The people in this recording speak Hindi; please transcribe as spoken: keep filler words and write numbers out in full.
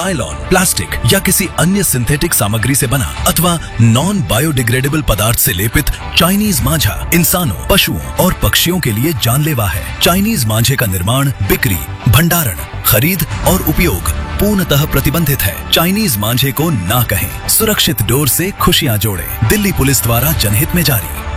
नायलॉन, प्लास्टिक या किसी अन्य सिंथेटिक सामग्री से बना अथवा नॉन बायोडिग्रेडेबल पदार्थ से लेपित चाइनीज मांझा इंसानों, पशुओं और पक्षियों के लिए जानलेवा है। चाइनीज मांझे का निर्माण, बिक्री, भंडारण, खरीद और उपयोग पूर्णतः प्रतिबंधित है। चाइनीज मांझे को ना कहें। सुरक्षित डोर से खुशियां जोड़ें। दिल्ली पुलिस द्वारा जनहित में जारी।